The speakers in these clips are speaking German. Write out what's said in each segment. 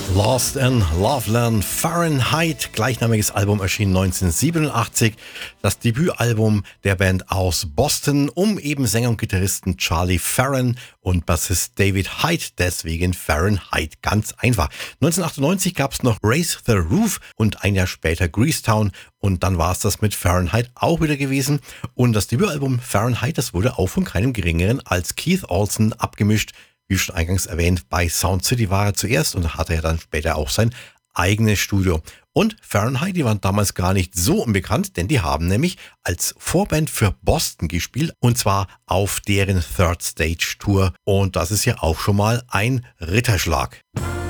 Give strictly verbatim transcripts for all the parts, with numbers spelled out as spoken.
Lost in Loveland, Fahrenheit, gleichnamiges Album erschien neunzehnhundertsiebenundachtzig, das Debütalbum der Band aus Boston um eben Sänger und Gitarristen Charlie Farren und Bassist David Hyde, deswegen Fahrenheit, ganz einfach. neunzehnhundertachtundneunzig gab es noch Raise the Roof und ein Jahr später Greasetown und dann war es das mit Fahrenheit auch wieder gewesen und das Debütalbum Fahrenheit, das wurde auch von keinem geringeren als Keith Olsen abgemischt. Wie schon eingangs erwähnt, bei Sound City war er zuerst und hatte ja dann später auch sein eigenes Studio. Und Fahrenheit, die waren damals gar nicht so unbekannt, denn die haben nämlich als Vorband für Boston gespielt und zwar auf deren Third Stage Tour. Und das ist ja auch schon mal ein Ritterschlag.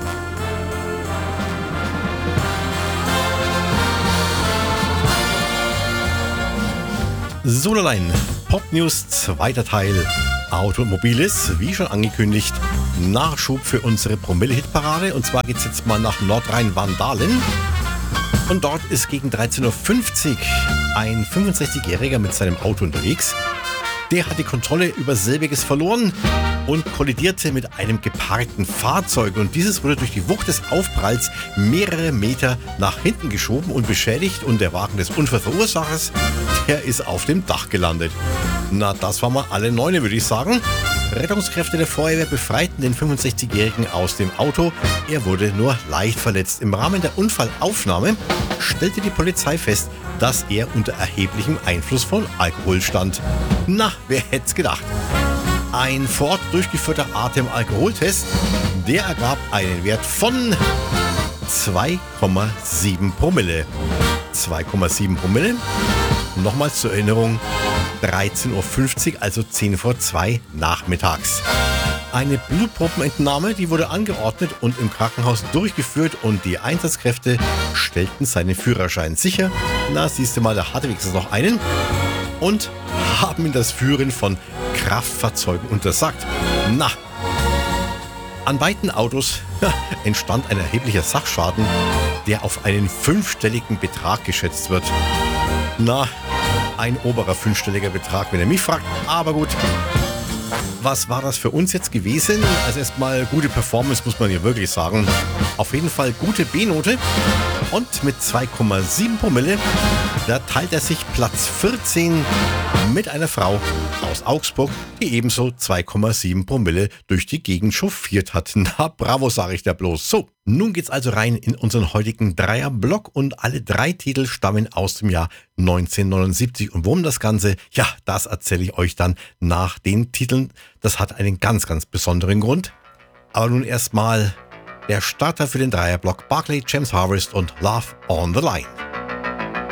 So allein, Pop News, zweiter Teil. Automobiles, wie schon angekündigt, Nachschub für unsere Promille-Hitparade. Und zwar geht's jetzt mal nach Nordrhein-Wandalen. Und dort ist gegen dreizehn Uhr fünfzig ein fünfundsechzigjähriger mit seinem Auto unterwegs. Der hat die Kontrolle über selbiges verloren und kollidierte mit einem geparkten Fahrzeug. Und dieses wurde durch die Wucht des Aufpralls mehrere Meter nach hinten geschoben und beschädigt. Und der Wagen des Unfallverursachers, der ist auf dem Dach gelandet. Na, das war mal alle Neune, würde ich sagen. Rettungskräfte der Feuerwehr befreiten den fünfundsechzigjährigen aus dem Auto. Er wurde nur leicht verletzt. Im Rahmen der Unfallaufnahme stellte die Polizei fest, dass er unter erheblichem Einfluss von Alkohol stand. Na, wer hätte es gedacht? Ein vor Ort durchgeführter Atem-Alkoholtest, der ergab einen Wert von zwei Komma sieben Promille. zwei Komma sieben Promille. Nochmal zur Erinnerung, dreizehn Uhr fünfzig, also zehn vor zwei nachmittags. Eine Blutproppenentnahme, die wurde angeordnet und im Krankenhaus durchgeführt und die Einsatzkräfte stellten seinen Führerschein sicher. Na, siehst du mal, da hatte wenigstens noch einen. Und haben ihm das Führen von Kraftfahrzeugen untersagt. Na, an beiden Autos ja, entstand ein erheblicher Sachschaden, der auf einen fünfstelligen Betrag geschätzt wird. Na, ein oberer fünfstelliger Betrag, wenn ihr mich fragt, aber gut. Was war das für uns jetzt gewesen? Also erstmal gute Performance, muss man hier wirklich sagen. Auf jeden Fall gute B-Note. Und mit zwei Komma sieben Promille, da teilt er sich Platz vierzehn mit einer Frau aus Augsburg, die ebenso zwei Komma sieben Promille durch die Gegend chauffiert hat. Na, bravo, sage ich da bloß. So, nun geht's also rein in unseren heutigen Dreierblock und alle drei Titel stammen aus dem Jahr neunzehnhundertneunundsiebzig. Und warum das Ganze? Ja, das erzähle ich euch dann nach den Titeln. Das hat einen ganz, ganz besonderen Grund. Aber nun erstmal der Starter für den Dreierblock: Barclay, James Harvest und Love on the Line.